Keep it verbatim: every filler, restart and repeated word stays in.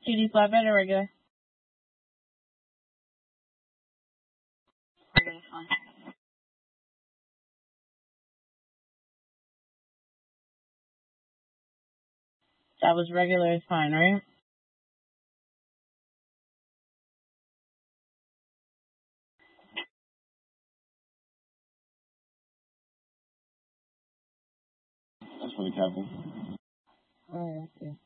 T D flatbed or regular? Regular, fine. That was regular is fine, right? That's for the captain. Oh, okay.